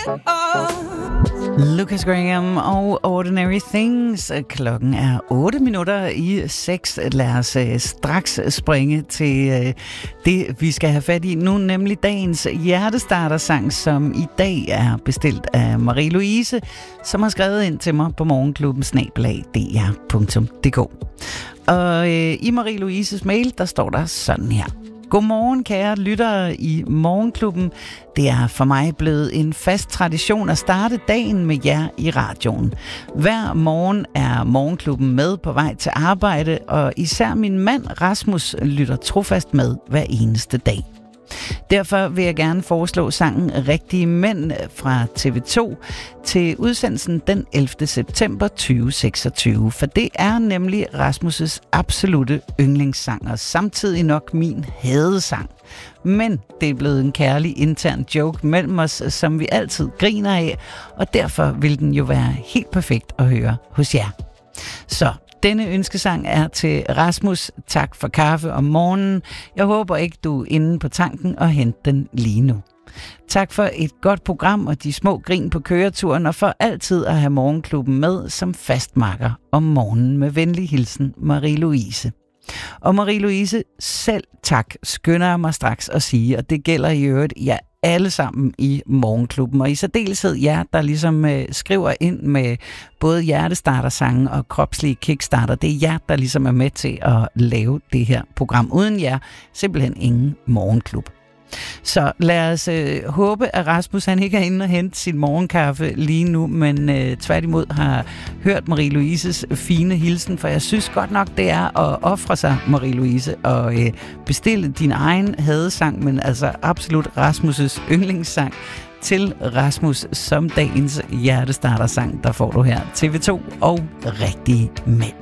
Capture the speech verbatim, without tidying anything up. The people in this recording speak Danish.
Lucas Graham og Ordinary Things. Klokken er otte minutter i seks. Lad os uh, straks springe til uh, det, vi skal have fat i nu, nemlig dagens hjertestartersang, som i dag er bestilt af Marie-Louise, som har skrevet ind til mig på morgenklubben snabel-a d r punktum d k. Og uh, i Marie-Louises mail, der står der sådan her. Godmorgen, kære lyttere i Morgenklubben. Det er for mig blevet en fast tradition at starte dagen med jer i radioen. Hver morgen er Morgenklubben med på vej til arbejde, og især min mand Rasmus lytter trofast med hver eneste dag. Derfor vil jeg gerne foreslå sangen Rigtige Mænd fra T V to til udsendelsen den ellevte september tyve seksogtyve, for det er nemlig Rasmus' absolutte yndlingssang, og samtidig nok min hadesang. Men det er blevet en kærlig intern joke mellem os, som vi altid griner af, og derfor vil den jo være helt perfekt at høre hos jer. Så denne ønskesang er til Rasmus. Tak for kaffe om morgenen. Jeg håber ikke, du er inde på tanken og henter den lige nu. Tak for et godt program og de små grin på køreturen, og for altid at have Morgenklubben med som fastmakker om morgenen. Med venlig hilsen, Marie-Louise. Og Marie-Louise, selv tak, skynder jeg mig straks at sige, og det gælder i øvrigt jer alle sammen i Morgenklubben, og i særdeleshed jer, der ligesom øh, skriver ind med både hjertestartersangen og kropslige kickstarter. Det er jer, der ligesom er med til at lave det her program. Uden jer, simpelthen ingen Morgenklub. Så lad os øh, håbe, at Rasmus han ikke er inde og hente sin morgenkaffe lige nu, men øh, tværtimod har hørt Marie-Louises fine hilsen, for jeg synes godt nok, det er at ofre sig, Marie-Louise, og øh, bestille din egen hadesang, men altså absolut Rasmus' yndlingssang til Rasmus som dagens hjertestartersang, der får du her T V to og Rigtige Mænd.